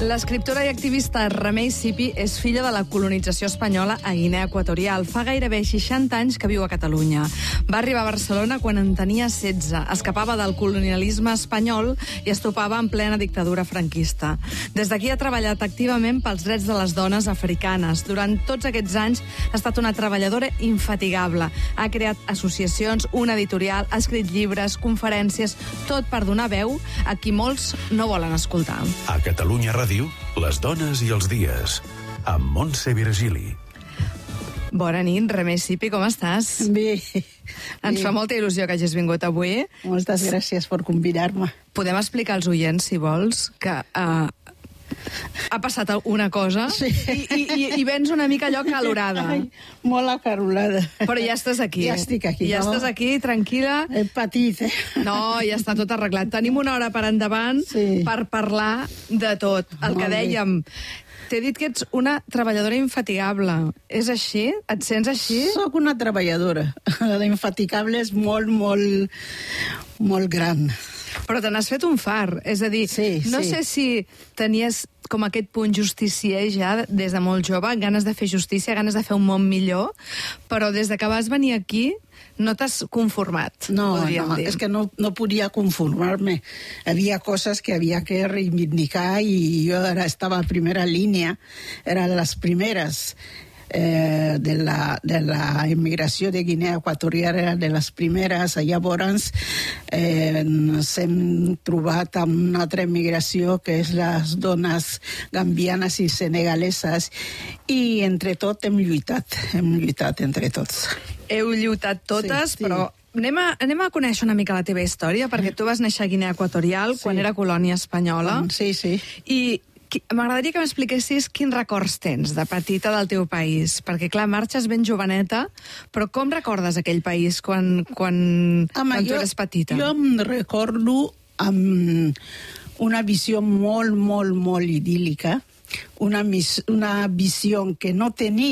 L'escriptora i activista Remei Sipi és filla de la colonització espanyola a Guinea Equatorial. Fa gairebé 60 anys que viu a Catalunya. Va arribar a Barcelona quan en tenia 16. Escapava del colonialisme espanyol i es topava en plena dictadura franquista. Des d'aquí ha treballat activament pels drets de les dones africanes. Durant tots aquests anys ha estat una treballadora infatigable. Ha creat associacions, una editorial, ha escrit llibres, conferències, tot per donar veu a qui molts no volen escoltar. A Catalunya Ràdio, les dones i els dies, amb Montse Virgili. Bona nit, Remei Sipi, com estàs? Bé. Ens fa molta il·lusió que hagis vingut avui. Moltes gràcies per convidar-me. Podem explicar als oients, si vols, que ha passat una cosa i vens una mica allò calorada. Ai, molt acarolada. Però ja estàs aquí. Ja estic aquí. Ja estàs aquí, tranquil·la. He patit, No, ja està tot arreglat. Tenim una hora per endavant per parlar de tot. El que dèiem, t'he dit que ets una treballadora infatigable. És així? Et sents així? Soc una treballadora. L'infatigable és molt, molt, molt gran. Però te n'has fet un far. És a dir, no sé si tenies com aquest punt justicier ja des de molt jove, ganes de fer justícia, ganes de fer un món millor, però des de que vas venir aquí no t'has conformat. No, és que no podia conformar-me. Havia coses que havia que reivindicar i jo estava a primera línia, eren les primeres. De la immigració de Guinea Equatorial era de les primeres. Llavors ens hem trobat amb una altra immigració que és les dones gambianes i senegaleses i entre tot hem lluitat entre tots. Heu lluitat totes, però anem a conèixer una mica la teva història, perquè tu vas néixer a Guinea Equatorial quan era colònia espanyola. Sí. I m'agradaria que m'expliquessis quins records tens de petita del teu país, perquè, clar, marxes ben joveneta, però com recordes aquell país quan tu eres petita? Jo em recordo amb una visió molt, molt, molt idíl·lica, una visió que no tenia